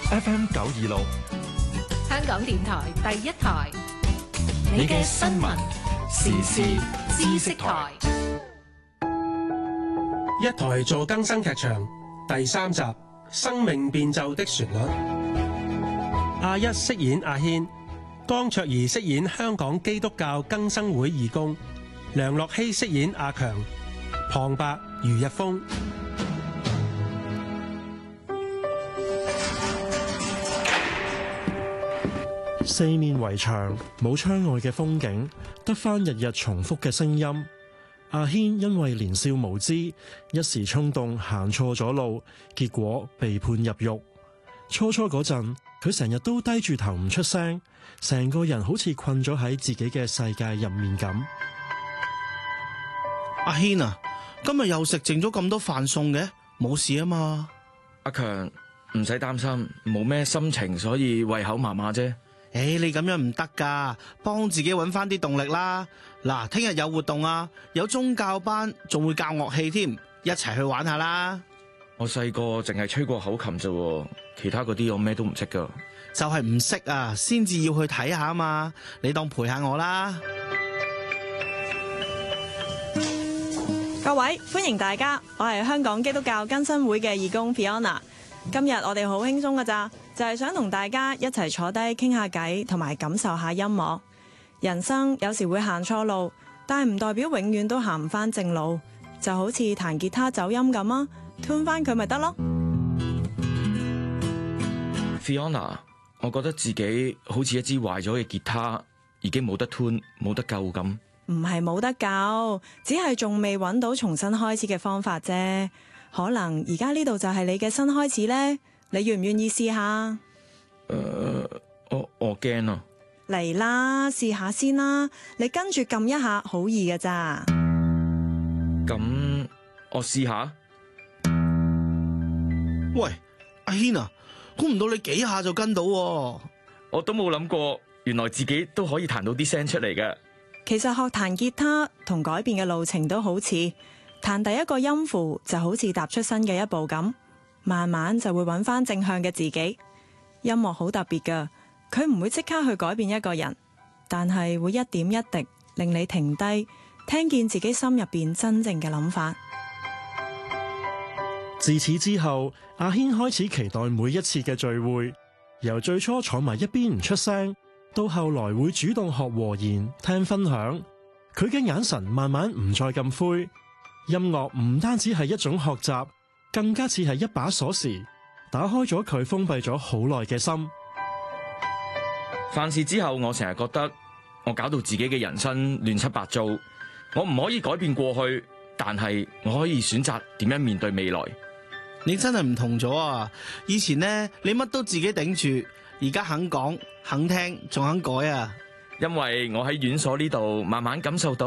FM 926， 香港電台第一台，你嘅新聞時事知識台。 一台做更生劇場第3集《生命變奏的旋律》。阿一飾演阿軒，江卓儀飾演香港基督教更生會義工，梁樂希飾演阿強，旁白余日峰。 四面圍牆，冇窗外嘅風景，得返日日重複嘅聲音。阿軒因為年少無知，一時衝動行錯咗路，結果被判入獄。初嗰陣，佢成日都低住頭唔出聲，成個人好似困咗喺自己嘅世界入面咁。 阿軒啊，今日又食剩咗咁多飯餸嘅，冇事啊嘛？ 阿強，唔使擔心，冇咩心情，所以胃口麻麻啫。 你咁樣唔得噶，幫自己搵翻啲動力啦。嗱，聽日有活動啊，有宗教班，仲會教樂器添，一齊去玩下啦。 我細個淨係吹過口琴啫，其他嗰啲我咩都唔識噶。 就係唔識啊，先至要去睇下啊嘛。你當陪下我啦。 各位，歡迎大家，我係香港基督教更新會嘅義工 Fiona。今日我哋好輕鬆㗎咋，就係想同大家一齊坐低傾下偈，同埋感受下音樂。人生有時會行錯路，但係唔代表永遠都行唔翻正路。就好似彈吉他走音咁啊，tune 翻佢咪得咯。 Fiona， 我覺得自己好似一支壞咗嘅吉他，已經冇得 tune，冇得救咁。 唔係冇得救，只係仲未揾到重新開始嘅方法啫。可能而家呢度就係你嘅新開始呢？你願唔願意試下？ 我驚啊！ 嚟啦，試下先啦。你跟住撳一下，好易㗎咋。 咁我試下。 喂，阿軒啊，估唔到你幾下就跟到喎。 我都冇諗過，原來自己都可以彈到啲聲出嚟嘅。 其實學彈吉他同改變嘅路程都好似。彈第一個音符就好似踏出新嘅一步咁，慢慢就會揾翻正向嘅自己。音樂好特別㗎，佢唔會即刻去改變一個人，但係會一點一滴令你停低，聽見自己心入邊真正嘅諗法。 自此之後，阿軒開始期待每一次嘅聚會，由最初坐埋一邊唔出聲，到後來會主動學和言聽分享。佢嘅眼神慢慢唔再咁灰。音樂唔單止係一種學習，更加似係一把鎖匙，打開咗佢封閉咗好耐嘅心。 犯事之後，我成日覺得我搞到自己嘅人生亂七八糟。我唔可以改變過去，但係我可以選擇點樣面對未來。 你真係唔同咗啊！以前呢，你乜都自己頂住，而家肯講、肯聽，仲肯改啊！ 因為我喺院所呢度慢慢感受到